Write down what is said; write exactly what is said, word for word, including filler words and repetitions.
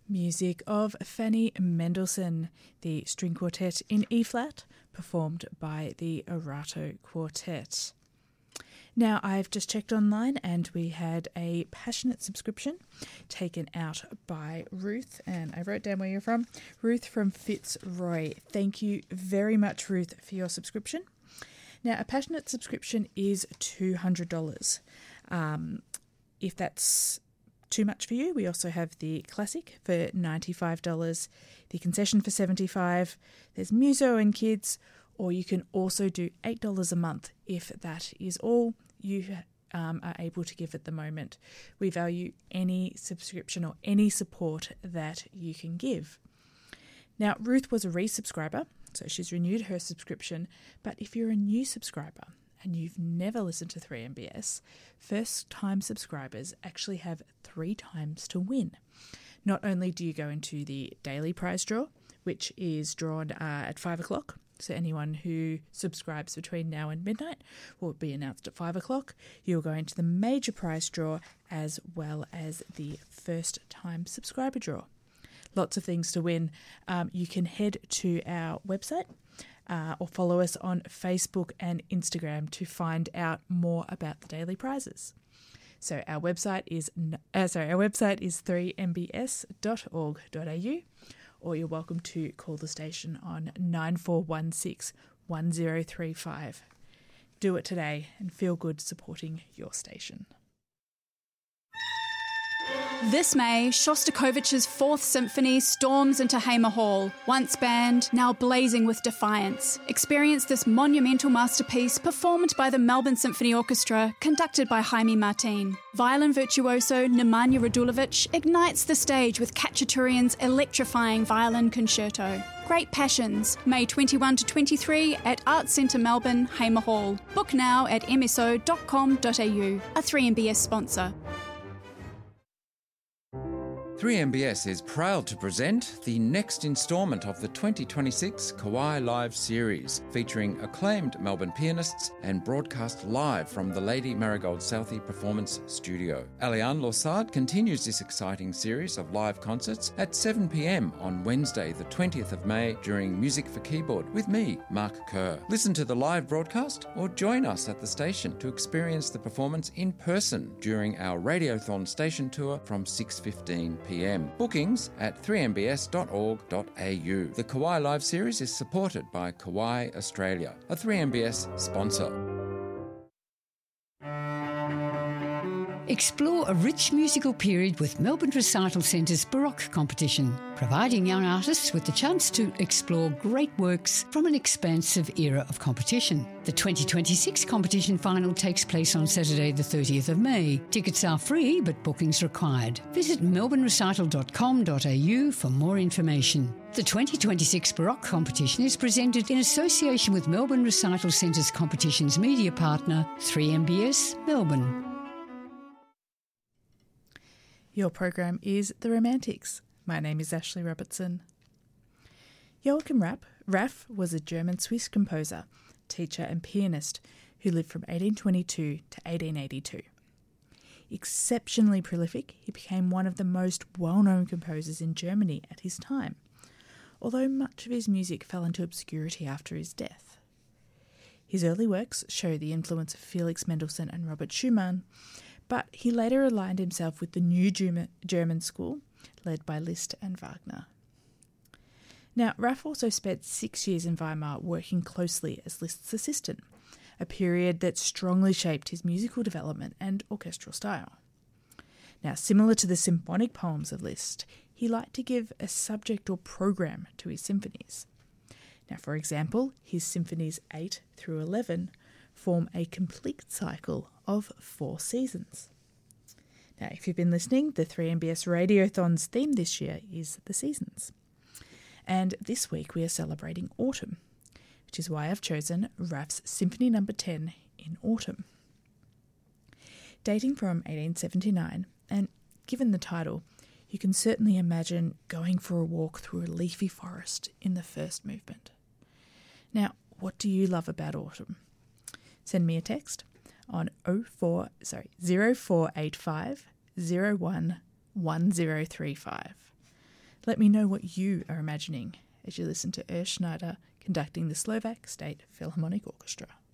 Music of Fanny Mendelssohn, the string quartet in E-flat, performed by the Orato Quartet. Now, I've just checked online and we had a passionate subscription taken out by Ruth, and I wrote down where you're from. Ruth from Fitzroy. Thank you very much, Ruth, for your subscription. Now, a passionate subscription is two hundred dollars. Um, if that's too much for you, we also have the classic for ninety-five dollars, the concession for seventy-five dollars, there's Muso and Kids, or you can also do eight dollars a month if that is all you um, are able to give at the moment. We value any subscription or any support that you can give. Now, Ruth was a resubscriber, so she's renewed her subscription, but if you're a new subscriber and you've never listened to three M B S, first-time subscribers actually have three times to win. Not only do you go into the daily prize draw, which is drawn uh, at five o'clock, so anyone who subscribes between now and midnight will be announced at five o'clock. You'll go into the major prize draw as well as the first-time subscriber draw. Lots of things to win. Um, you can head to our website uh, or follow us on Facebook and Instagram to find out more about the daily prizes. So our website is uh, sorry, our website is three m b s dot org dot a u, or you're welcome to call the station on nine four one six, one zero three five. Do it today and feel good supporting your station. This May, Shostakovich's Fourth Symphony storms into Hamer Hall. Once banned, now blazing with defiance. Experience this monumental masterpiece performed by the Melbourne Symphony Orchestra, conducted by Jaime Martin. Violin virtuoso Nemanja Radulovic ignites the stage with Khachaturian's electrifying violin concerto. Great Passions, May twenty-first to twenty-third at Arts Centre Melbourne, Hamer Hall. Book now at m s o dot com dot a u, a three M B S sponsor. three M B S is proud to present the next instalment of the twenty twenty-six Kauai Live series, featuring acclaimed Melbourne pianists and broadcast live from the Lady Marigold Southey Performance Studio. Aliane Lorsard continues this exciting series of live concerts at seven p m on Wednesday the twentieth of May during Music for Keyboard with me, Mark Kerr. Listen to the live broadcast or join us at the station to experience the performance in person during our Radiothon station tour from six fifteen p m. Bookings at three m b s dot org dot a u. The Kauai Live series is supported by Kauai Australia, a three M B S sponsor. Explore a rich musical period with Melbourne Recital Centre's Baroque competition, providing young artists with the chance to explore great works from an expansive era of competition. The twenty twenty-six competition final takes place on Saturday the thirtieth of May. Tickets are free, but bookings required. Visit melbourne recital dot com dot a u for more information. The twenty twenty-six Baroque competition is presented in association with Melbourne Recital Centre's competition's media partner, three M B S Melbourne. Your program is The Romantics. My name is Ashley Robertson. Joachim Rapp, Raff was a German-Swiss composer, teacher and pianist who lived from eighteen twenty-two to eighteen eighty-two. Exceptionally prolific, he became one of the most well-known composers in Germany at his time, although much of his music fell into obscurity after his death. His early works show the influence of Felix Mendelssohn and Robert Schumann, but he later aligned himself with the new German school, led by Liszt and Wagner. Now, Raff also spent six years in Weimar working closely as Liszt's assistant, a period that strongly shaped his musical development and orchestral style. Now, similar to the symphonic poems of Liszt, he liked to give a subject or program to his symphonies. Now, for example, his symphonies eight through eleven form a complete cycle of four seasons. Now, if you've been listening, the three M B S Radiothon's theme this year is the seasons. And this week we are celebrating autumn, which is why I've chosen Raff's Symphony Number ten in Autumn. Dating from eighteen seventy-nine, and given the title, you can certainly imagine going for a walk through a leafy forest in the first movement. Now, what do you love about autumn? Send me a text on oh four sorry zero four eight five zero one one zero three five. Let me know what you are imagining as you listen to Urs Schneider conducting the Slovak State Philharmonic Orchestra.